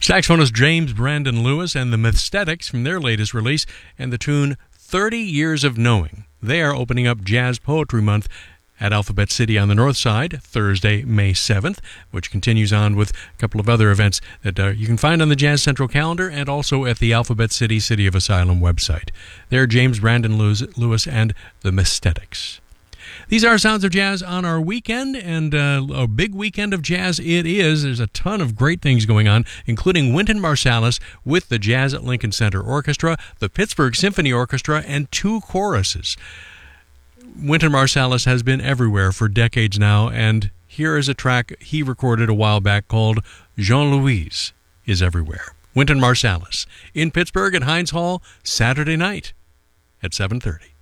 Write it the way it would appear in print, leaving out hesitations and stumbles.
Saxophonist James Brandon Lewis and the Methstetics from their latest release, and the tune 30 Years of Knowing. They are opening up Jazz Poetry Month at Alphabet City on the North Side, Thursday, May 7th, which continues on with a couple of other events that you can find on the Jazz Central calendar and also at the Alphabet City City of Asylum website. They're James Brandon Lewis and the Methstetics. These are Sounds of Jazz on our weekend, and a big weekend of jazz it is. There's a ton of great things going on, including Wynton Marsalis with the Jazz at Lincoln Center Orchestra, the Pittsburgh Symphony Orchestra, and 2 choruses. Wynton Marsalis has been everywhere for decades now, and here is a track he recorded a while back called Jean-Louis is Everywhere. Wynton Marsalis in Pittsburgh at Heinz Hall, Saturday night at 7:30.